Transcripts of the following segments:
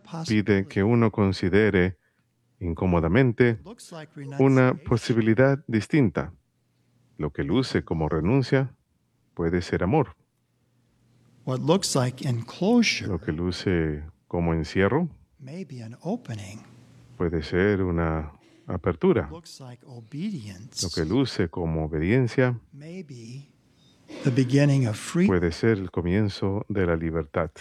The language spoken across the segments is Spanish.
pide que uno considere incómodamente una posibilidad distinta. Lo que luce como renuncia puede ser amor. Lo que luce como encierro puede ser una apertura. Lo que luce como obediencia puede ser el comienzo de la libertad.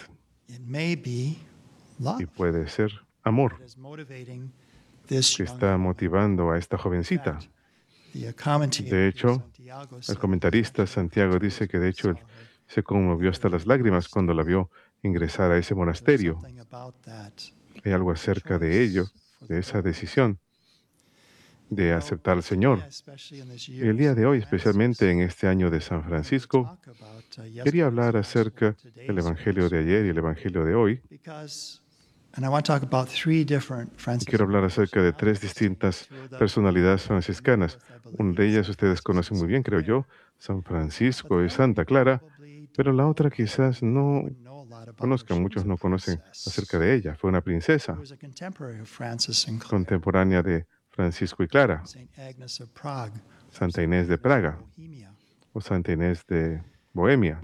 Y puede ser amor que está motivando a esta jovencita. De hecho, el comentarista Santiago dice que de hecho él se conmovió hasta las lágrimas cuando la vio ingresar a ese monasterio. Hay algo acerca de ello, de esa decisión de aceptar al Señor. Y el día de hoy, especialmente en este año de San Francisco, quería hablar acerca del Evangelio de ayer y el Evangelio de hoy. Quiero hablar acerca de 3 distintas personalidades franciscanas. Una de ellas ustedes conocen muy bien, creo yo, San Francisco y Santa Clara, pero la otra quizás no conozcan, muchos no conocen acerca de ella. Fue una princesa contemporánea de Francisco y Clara, Santa Inés de Praga o Santa Inés de Bohemia.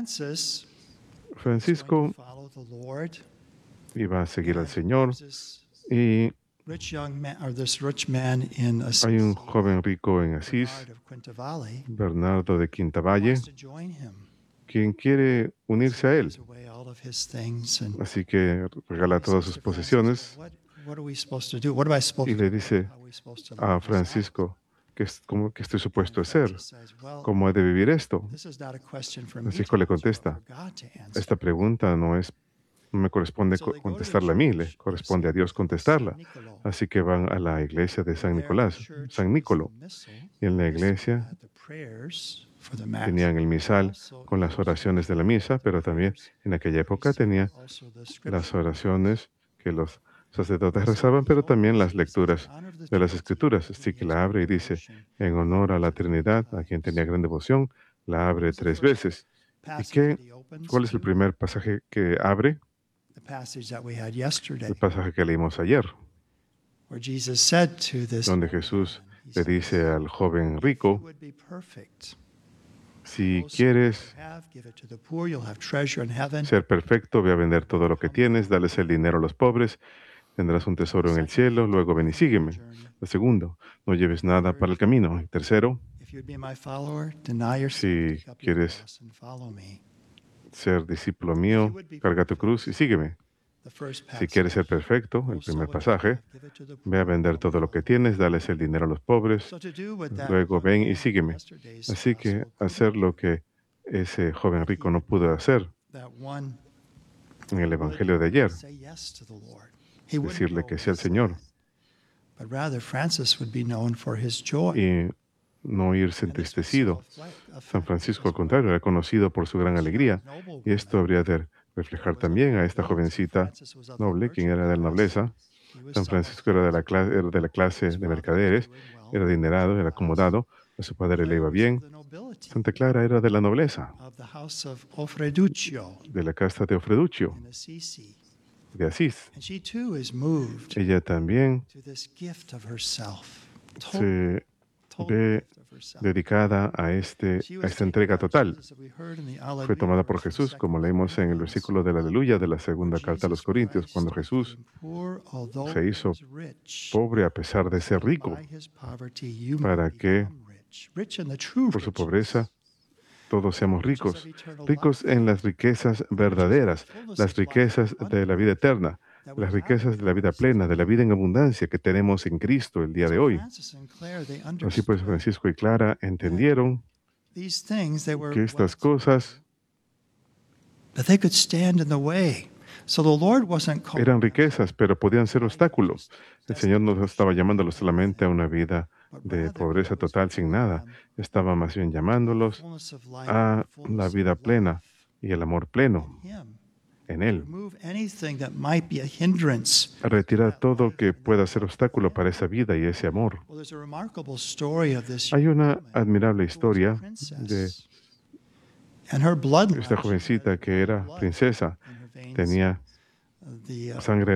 Francisco iba a seguir al Señor y hay un joven rico en Asís, Bernardo de Quintavalle, quien quiere unirse a él. Así que regala todas sus posesiones y le dice a Francisco que estoy supuesto a hacer, cómo he de vivir esto. Francisco le contesta, esta pregunta no me corresponde contestarla a mí, le corresponde a Dios contestarla. Así que van a la iglesia de San Nicolo. Y en la iglesia tenían el misal con las oraciones de la misa, pero también en aquella época tenía las oraciones que los sacerdotes rezaban, pero también las lecturas de las Escrituras. Así que la abre y dice, en honor a la Trinidad, a quien tenía gran devoción, la abre 3 veces. ¿Y cuál es el primer pasaje que abre? El pasaje que leímos ayer, donde Jesús le dice al joven rico, si quieres ser perfecto, ve a vender todo lo que tienes, dales el dinero a los pobres, tendrás un tesoro en el cielo, luego ven y sígueme. El segundo, no lleves nada para el camino. El tercero, si quieres ser discípulo mío, carga tu cruz y sígueme. Si quieres ser perfecto, el primer pasaje, ve a vender todo lo que tienes, dales el dinero a los pobres, luego ven y sígueme. Así que hacer lo que ese joven rico no pudo hacer en el Evangelio de ayer, decirle que sí al Señor y no irse entristecido. San Francisco, al contrario, era conocido por su gran alegría, y esto habría de reflejar también a esta jovencita noble, quien era de la nobleza. San Francisco era de la clase de mercaderes, era adinerado, era acomodado, a su padre le iba bien. Santa Clara era de la nobleza, de la casta de Ofreduccio, de Asís. Ella también se ve dedicada a esta entrega total. Fue tomada por Jesús, como leímos en el versículo de la Aleluya de la segunda carta a los Corintios, cuando Jesús se hizo pobre a pesar de ser rico, para que por su pobreza todos seamos ricos, ricos en las riquezas verdaderas, las riquezas de la vida eterna, las riquezas de la vida plena, de la vida en abundancia que tenemos en Cristo el día de hoy. Así pues, Francisco y Clara entendieron que estas cosas eran riquezas, pero podían ser obstáculos. El Señor no estaba llamándolos solamente a una vida de pobreza total sin nada. Estaba más bien llamándolos a la vida plena y el amor pleno en Él. A retirar todo que pueda ser obstáculo para esa vida y ese amor. Hay una admirable historia de esta jovencita que era princesa. Tenía sangre